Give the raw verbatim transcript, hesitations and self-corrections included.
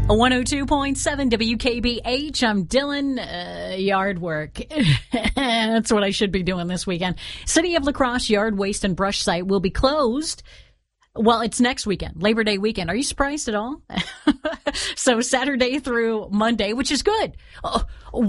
one oh two point seven W K B H. I'm Dylan. Uh, yard work. That's what I should be doing this weekend. City of La Crosse yard waste and brush site will be closed. Well, it's next weekend, Labor Day weekend. Are you surprised at all? So Saturday through Monday, which is good. Oh,